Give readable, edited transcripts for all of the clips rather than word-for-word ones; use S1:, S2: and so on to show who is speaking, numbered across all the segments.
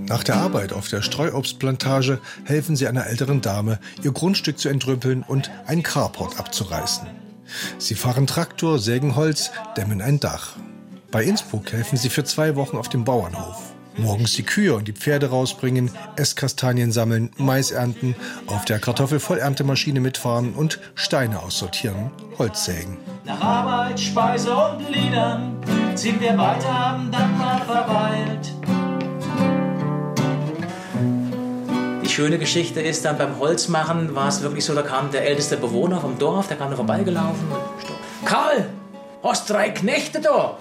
S1: Nach der Arbeit auf der Streuobstplantage helfen sie einer älteren Dame, ihr Grundstück zu entrümpeln und ein Carport abzureißen. Sie fahren Traktor, sägen Holz, dämmen ein Dach. Bei Innsbruck helfen sie für 2 Wochen auf dem Bauernhof. Morgens die Kühe und die Pferde rausbringen, Esskastanien sammeln, Mais ernten, auf der Kartoffelvollerntemaschine mitfahren und Steine aussortieren, Holz sägen.
S2: Nach Arbeit, Speise und Liedern ziehen wir weiter, haben dann mal verweilt. Die schöne Geschichte ist dann beim Holzmachen, war es wirklich so, da kam der älteste Bewohner vom Dorf, der kam da vorbeigelaufen. Karl, hast 3 Knechte da?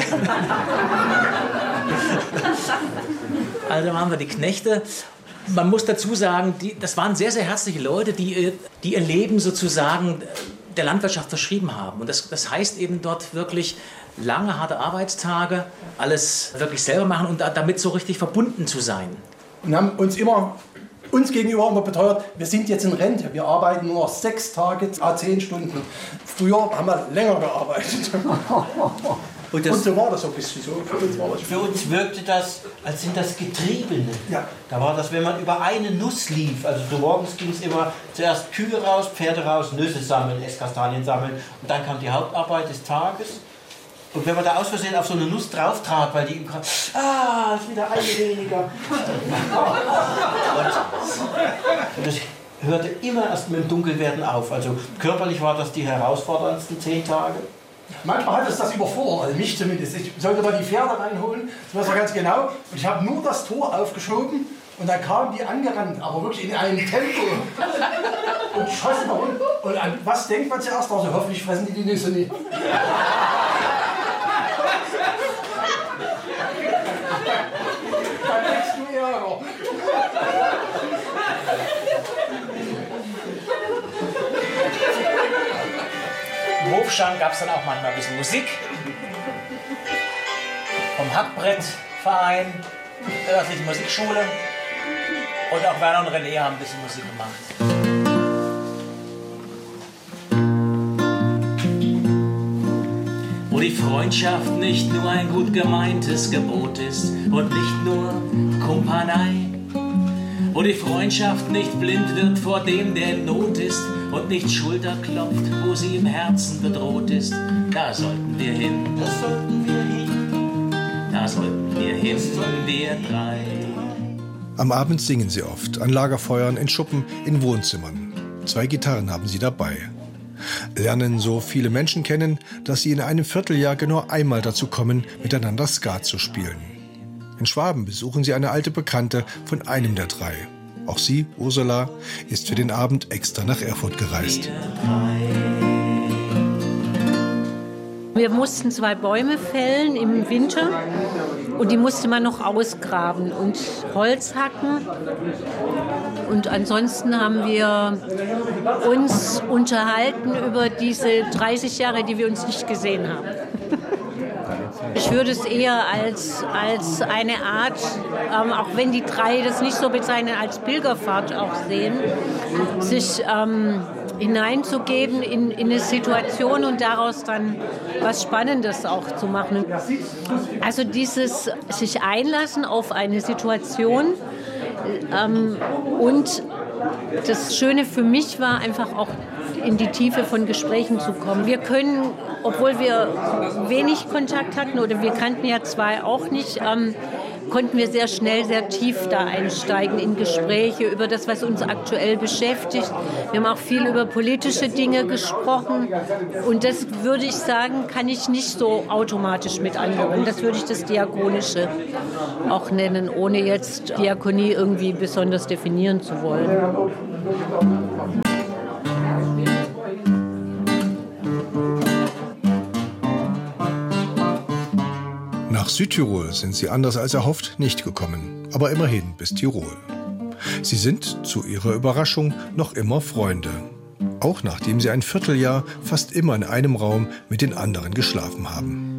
S2: Also haben wir die Knechte. Man muss dazu sagen, das waren sehr, sehr herzliche Leute, die ihr Leben sozusagen der Landwirtschaft verschrieben haben. Und das heißt eben dort wirklich lange, harte Arbeitstage, alles wirklich selber machen und damit so richtig verbunden zu sein.
S3: Und haben uns gegenüber immer beteuert, wir sind jetzt in Rente, wir arbeiten nur noch 6 Tage, 10 Stunden. Früher haben wir länger gearbeitet. Und so war das so ein bisschen so.
S4: Für uns wirkte das, als sind das Getriebene.
S3: Ja.
S4: Da war das, wenn man über eine Nuss lief. Also so morgens ging es immer zuerst Kühe raus, Pferde raus, Nüsse sammeln, Esskastanien sammeln. Und dann kam die Hauptarbeit des Tages. Und wenn man da aus Versehen auf so eine Nuss drauf trat, weil die ihm gerade, ist wieder eine weniger. Und das hörte immer erst mit dem Dunkelwerden auf. Also körperlich war das die herausforderndsten 10 Tage.
S3: Manchmal hat es das überfordert, also mich zumindest. Ich sollte mal die Pferde reinholen, das war so ganz genau. Und ich habe nur das Tor aufgeschoben und dann kamen die angerannt, aber wirklich in einem Tempo. Und schossen da runter. Und an was denkt man zuerst? Also hoffentlich fressen die Nüsse nicht. Dann kriegst du Ärger.
S2: Im Hofstand gab es dann auch manchmal ein bisschen Musik. Vom Hackbrettverein, der örtlichen Musikschule. Und auch Werner und René haben ein bisschen Musik gemacht. Wo die Freundschaft nicht nur ein gut gemeintes Gebot ist und nicht nur Kumpanei. Wo die Freundschaft nicht blind wird vor dem, der in Not ist und nicht Schulter klopft, wo sie im Herzen bedroht ist. Da sollten wir hin,
S4: Das sollten wir hin.
S2: da sollten wir hin, wir 3.
S1: Am Abend singen sie oft, an Lagerfeuern, in Schuppen, in Wohnzimmern. 2 Gitarren haben sie dabei. Lernen so viele Menschen kennen, dass sie in einem Vierteljahr genau einmal dazu kommen, miteinander Skat zu spielen. In Schwaben besuchen sie eine alte Bekannte von einem der 3. Auch sie, Ursula, ist für den Abend extra nach Erfurt gereist.
S5: Wir mussten 2 Bäume fällen im Winter und die musste man noch ausgraben und Holz hacken. Und ansonsten haben wir uns unterhalten über diese 30 Jahre, die wir uns nicht gesehen haben. Ich würde es eher als eine Art, auch wenn die 3 das nicht so bezeichnen, als Pilgerfahrt auch sehen, sich hineinzugeben in eine Situation und daraus dann was Spannendes auch zu machen. Also dieses sich einlassen auf eine Situation und das Schöne für mich war einfach auch in die Tiefe von Gesprächen zu kommen. Wir können, obwohl wir wenig Kontakt hatten oder wir kannten ja 2 auch nicht, konnten wir sehr schnell, sehr tief da einsteigen in Gespräche über das, was uns aktuell beschäftigt. Wir haben auch viel über politische Dinge gesprochen und das würde ich sagen, kann ich nicht so automatisch mit anderen. Das würde ich das Diakonische auch nennen, ohne jetzt Diakonie irgendwie besonders definieren zu wollen.
S1: Nach Südtirol sind sie anders als erhofft nicht gekommen, aber immerhin bis Tirol. Sie sind, zu ihrer Überraschung, noch immer Freunde. Auch nachdem sie ein Vierteljahr fast immer in einem Raum mit den anderen geschlafen haben.